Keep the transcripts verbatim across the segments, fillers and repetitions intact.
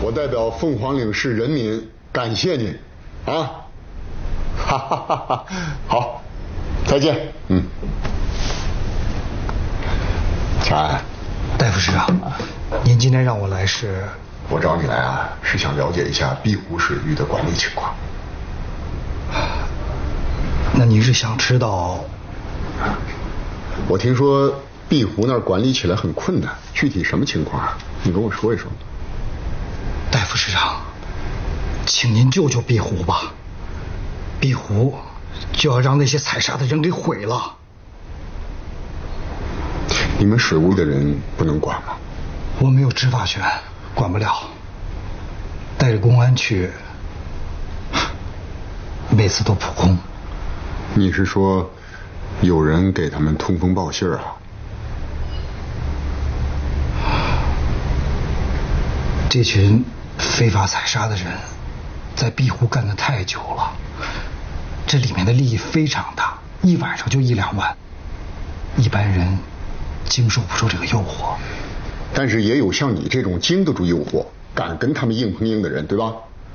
我代表凤凰岭市人民感谢您，啊，哈哈哈哈！好，再见。嗯，乔安， 戴副市长，您今天让我来是？ 我找你来啊，是想了解一下碧湖水域的管理情况。 那您是想知道？ 我听说碧湖那儿管理起来很困难，具体什么情况啊？你跟我说一说。 戴副市长，请您救救碧湖吧，碧湖就要让那些采砂的人给毁了。 你们水务的人不能管吗？ 我没有执法权，管不了。带着公安去，每次都扑空。 你是说有人给他们通风报信啊？ 这群非法采砂的人在碧湖干得太久了，这里面的利益非常大，一晚上就一两万，一般人经受不住这个诱惑。 但是也有像你这种经得住诱惑，敢跟他们硬碰硬的人，对吧？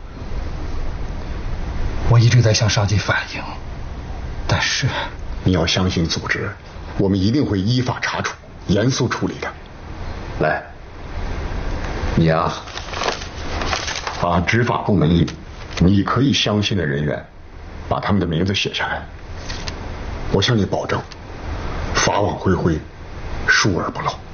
我一直在向上级反映，但是你要相信组织，我们一定会依法查处，严肃处理的。来，你啊，把执法部门里你可以相信的人员，把他们的名字写下来。我向你保证，法网恢恢，疏而不漏。